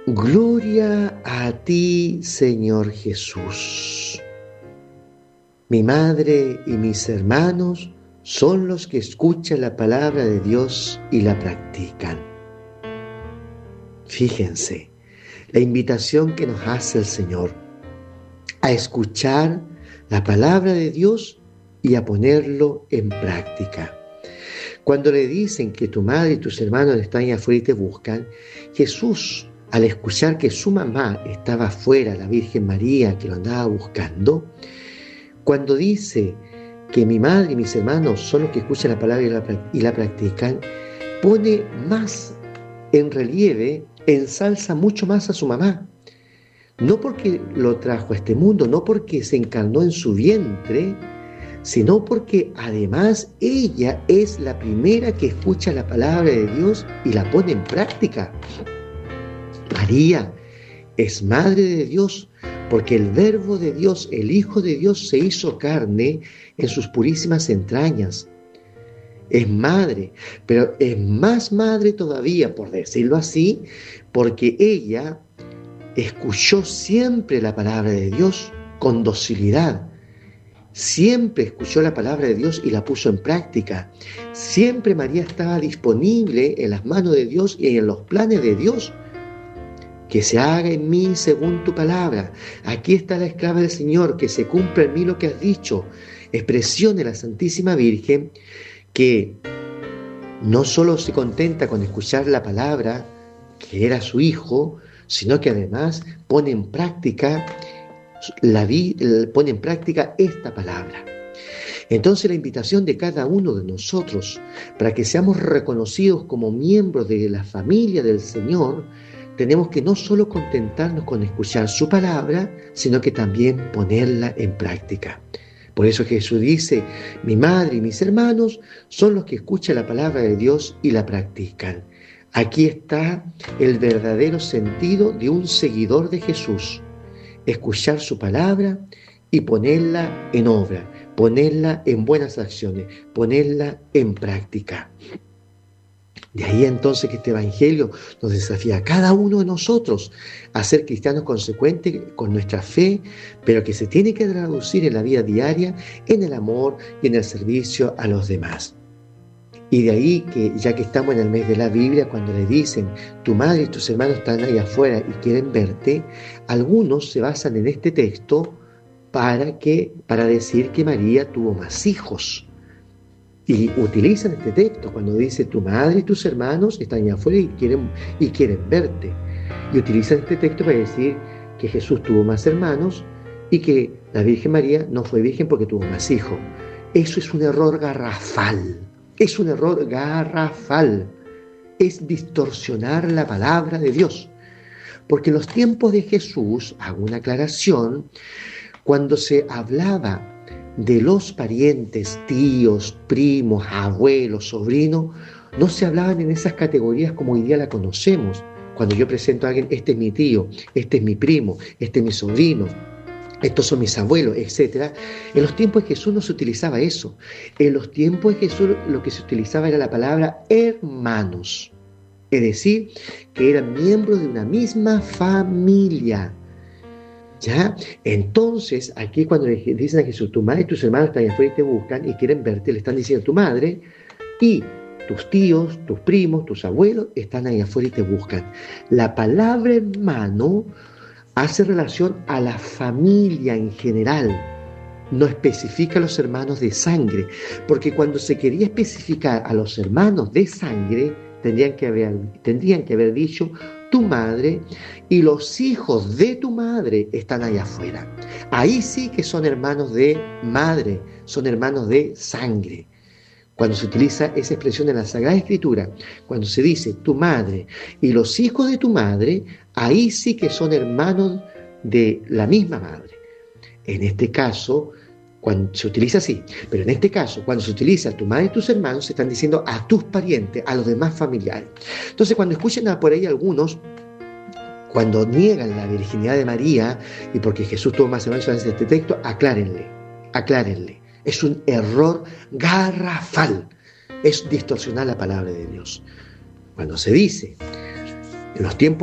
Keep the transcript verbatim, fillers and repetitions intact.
Gloria a ti, Señor Jesús. Mi madre y mis hermanos son los que escuchan la palabra de Dios y la practican. Fíjense, la invitación que nos hace el Señor a escuchar la palabra de Dios y a ponerlo en práctica. Cuando le dicen que tu madre y tus hermanos están allá afuera y te buscan, Jesús, al escuchar que su mamá estaba afuera, la Virgen María, que lo andaba buscando, cuando dice que mi madre y mis hermanos son los que escuchan la palabra y la, y la practican, pone más en relieve, ensalza mucho más a su mamá. No porque lo trajo a este mundo, no porque se encarnó en su vientre, sino porque además ella es la primera que escucha la palabra de Dios y la pone en práctica. María es madre de Dios porque el Verbo de Dios, el Hijo de Dios, se hizo carne en sus purísimas entrañas. Es madre, pero es más madre todavía, por decirlo así, porque ella escuchó siempre la palabra de Dios con docilidad. Siempre escuchó la palabra de Dios y la puso en práctica. Siempre María estaba disponible en las manos de Dios y en los planes de Dios. Que se haga en mí según tu palabra. Aquí está la esclava del Señor, que se cumpla en mí lo que has dicho. Expresión de la Santísima Virgen, que no solo se contenta con escuchar la palabra, que era su hijo, sino que además pone en práctica, la vi, pone en práctica esta palabra. Entonces la invitación de cada uno de nosotros, para que seamos reconocidos como miembros de la familia del Señor, tenemos que no solo contentarnos con escuchar su palabra, sino que también ponerla en práctica. Por eso Jesús dice, mi madre y mis hermanos son los que escuchan la palabra de Dios y la practican. Aquí está el verdadero sentido de un seguidor de Jesús. Escuchar su palabra y ponerla en obra, ponerla en buenas acciones, ponerla en práctica. De ahí entonces que este Evangelio nos desafía a cada uno de nosotros a ser cristianos consecuentes con nuestra fe, pero que se tiene que traducir en la vida diaria, en el amor y en el servicio a los demás. Y de ahí que, ya que estamos en el mes de la Biblia, cuando le dicen, tu madre y tus hermanos están ahí afuera y quieren verte, algunos se basan en este texto para, que, para decir que María tuvo más hijos. Y utilizan este texto cuando dice, tu madre y tus hermanos están allá afuera y quieren, y quieren verte. Y utilizan este texto para decir que Jesús tuvo más hermanos y que la Virgen María no fue virgen porque tuvo más hijos. Eso es un error garrafal. Es un error garrafal. Es distorsionar la palabra de Dios. Porque en los tiempos de Jesús, hago una aclaración, cuando se hablaba de los parientes, tíos, primos, abuelos, sobrinos, no se hablaban en esas categorías como hoy día la conocemos. Cuando yo presento a alguien, este es mi tío, este es mi primo, este es mi sobrino, estos son mis abuelos, etcétera. En los tiempos de Jesús no se utilizaba eso. En los tiempos de Jesús lo que se utilizaba era la palabra hermanos. Es decir, que eran miembros de una misma familia. ¿Ya? Entonces, aquí cuando le dicen a Jesús, tu madre y tus hermanos están allá afuera y te buscan y quieren verte, le están diciendo tu madre y tus tíos, tus primos, tus abuelos están allá afuera y te buscan. La palabra hermano hace relación a la familia en general, no especifica a los hermanos de sangre, porque cuando se quería especificar a los hermanos de sangre, tendrían que haber, tendrían que haber dicho tu madre y los hijos de tu madre están allá afuera. Ahí sí que son hermanos de madre, son hermanos de sangre. Cuando se utiliza esa expresión en la Sagrada Escritura, cuando se dice tu madre y los hijos de tu madre, ahí sí que son hermanos de la misma madre. En este caso, cuando se utiliza así, pero en este caso, cuando se utiliza tu madre y tus hermanos, se están diciendo a tus parientes, a los demás familiares. Entonces, cuando escuchen por ahí algunos, cuando niegan la virginidad de María, y porque Jesús tuvo más hermanos en este texto, aclárenle, aclárenle. Es un error garrafal, es distorsionar la palabra de Dios. Cuando se dice, en los tiempos